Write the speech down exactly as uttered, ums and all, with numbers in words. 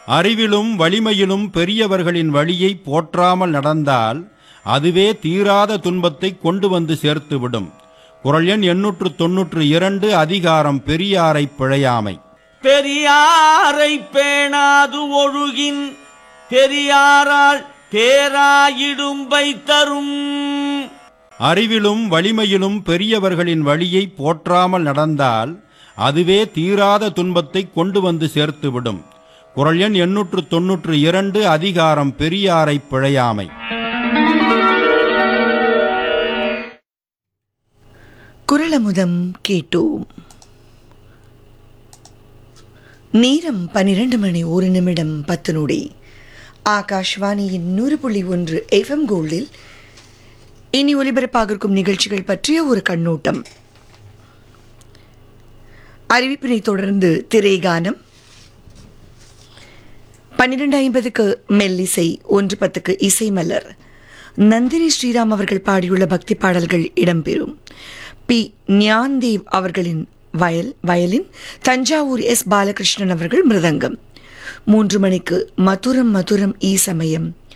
அறிவிலும் வலிமையிலும் பெரியவர்களின் வழியை போற்றாமல் நடந்தால் அதுவே தீராத துன்பத்தை கொண்டு வந்து சேர்த்துவிடும். குறள் எண் எண்ணூற்று தொன்னூற்று இரண்டு, அதிகாரம் பெரியாரை பிழையாமை. பெரியாரை பேணாது ஒழுகின் பெரியாரால் பேராயிடும்பை தரும். அறிவிலும் வலிமையிலும் பெரியவர்களின் வழியை போற்றாமல் நடந்தால் அதுவே தீராத துன்பத்தை கொண்டு வந்து சேர்த்துவிடும். குறள் எண் எண்ணூற்று தொன்னூற்று இரண்டு, அதிகாரம் பெரியாரை பிழையாமை. குறளமுதம் கேட்டோம். நேரம் பனிரெண்டு மணி ஒரு நிமிடம் பத்து நொடி. ஆகாஷ்வாணியின் நூறு புள்ளி ஒன்று எஃப்எம் கோல்டில் இனி ஒலிபரப்பாக இருக்கும் நிகழ்ச்சிகள் பற்றிய ஒரு கண்ணோட்டம். அறிவிப்பினை தொடர்ந்து திரைகானம். பன்னிரண்டு ஐம்பதுக்கு மெல்லிசை, ஒன்று பத்துக்கு இசை மலர். நந்தினி ஸ்ரீராம் அவர்கள் பாடியுள்ள பக்தி பாடல்கள் இடம்பெறும். பி ஞான்தேவ் அவர்களின் வயல் வயலின், தஞ்சாவூர் எஸ் பாலகிருஷ்ணன் அவர்கள் மிருதங்கம். மூன்று மணிக்கு மதுரம் மதுரம் ஈ சமயம்.